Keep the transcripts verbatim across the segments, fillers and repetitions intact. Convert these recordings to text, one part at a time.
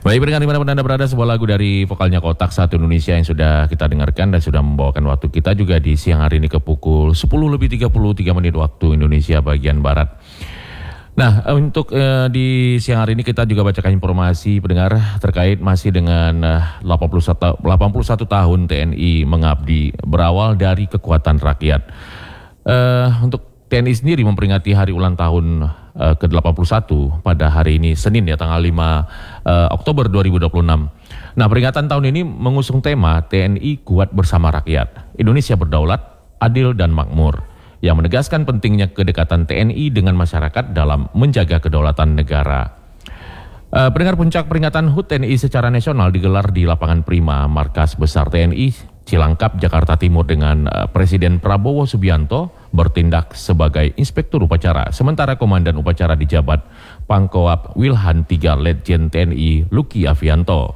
Baik, pendengar dimanapun Anda berada, sebuah lagu dari vokalnya Kotak Satu Indonesia yang sudah kita dengarkan dan sudah membawakan waktu kita juga di siang hari ini ke pukul sepuluh lebih tiga puluh tiga menit waktu Indonesia bagian Barat. Nah, untuk uh, di siang hari ini kita juga bacakan informasi pendengar terkait masih dengan uh, delapan puluh satu tahun T N I mengabdi, berawal dari kekuatan rakyat. Uh, untuk T N I sendiri memperingati hari ulang tahun uh, ke delapan puluh satu pada hari ini Senin ya, tanggal lima uh, Oktober dua ribu dua puluh enam. Nah, peringatan tahun ini mengusung tema T N I Kuat Bersama Rakyat, Indonesia Berdaulat, Adil dan Makmur, yang menegaskan pentingnya kedekatan T N I dengan masyarakat dalam menjaga kedaulatan negara. Uh, pendengar, puncak peringatan H U T T N I secara nasional digelar di lapangan Prima, Markas Besar T N I Cilangkap, Jakarta Timur, dengan uh, Presiden Prabowo Subianto bertindak sebagai inspektur upacara, sementara Komandan Upacara dijabat Pangkowap Wilhan tiga Letjen T N I Luki Avianto.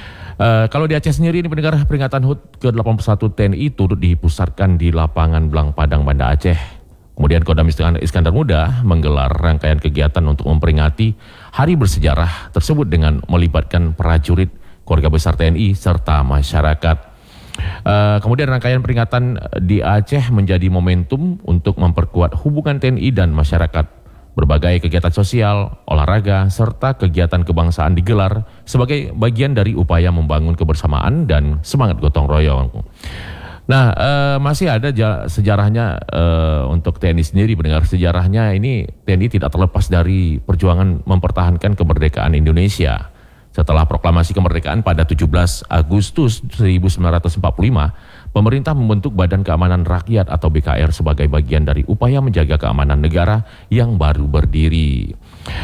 Uh, kalau di Aceh sendiri ini pendengar, peringatan H U T ke delapan puluh satu T N I turut dipusatkan di lapangan Blang Padang, Banda Aceh. Kemudian Kodam Iskandar Muda menggelar rangkaian kegiatan untuk memperingati hari bersejarah tersebut dengan melibatkan prajurit, keluarga besar T N I serta masyarakat. Uh, kemudian rangkaian peringatan di Aceh menjadi momentum untuk memperkuat hubungan T N I dan masyarakat. Berbagai kegiatan sosial, olahraga, serta kegiatan kebangsaan digelar sebagai bagian dari upaya membangun kebersamaan dan semangat gotong royong. Nah, uh, masih ada sejarahnya uh, untuk T N I sendiri, pendengar. Sejarahnya ini T N I tidak terlepas dari perjuangan mempertahankan kemerdekaan Indonesia. Setelah proklamasi kemerdekaan pada tujuh belas Agustus seribu sembilan ratus empat puluh lima, pemerintah membentuk Badan Keamanan Rakyat atau B K R sebagai bagian dari upaya menjaga keamanan negara yang baru berdiri.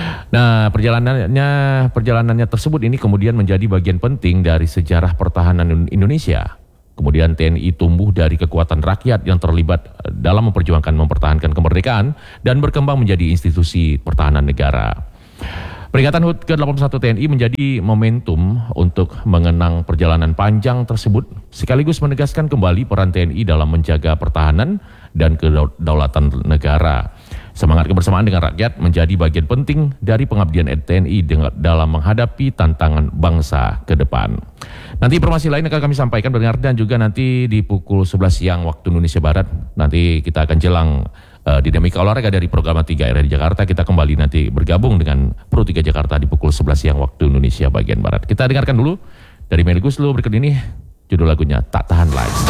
Nah, perjalanannya perjalanannya tersebut ini kemudian menjadi bagian penting dari sejarah pertahanan Indonesia. Kemudian T N I tumbuh dari kekuatan rakyat yang terlibat dalam memperjuangkan mempertahankan kemerdekaan dan berkembang menjadi institusi pertahanan negara. Peringatan H U T ke delapan puluh satu T N I menjadi momentum untuk mengenang perjalanan panjang tersebut, sekaligus menegaskan kembali peran T N I dalam menjaga pertahanan dan kedaulatan negara. Semangat kebersamaan dengan rakyat menjadi bagian penting dari pengabdian T N I dalam menghadapi tantangan bangsa ke depan. Nanti informasi lain akan kami sampaikan pendengar, dan juga nanti di pukul sebelas siang waktu Indonesia Barat, nanti kita akan jelang Uh, dinamika olahraga dari program tiga R di Jakarta. Kita kembali nanti bergabung dengan Pro tiga Jakarta di pukul sebelas siang waktu Indonesia bagian Barat. Kita dengarkan dulu dari Meli Guslo berikut ini, judul lagunya Tak Tahan Lagi.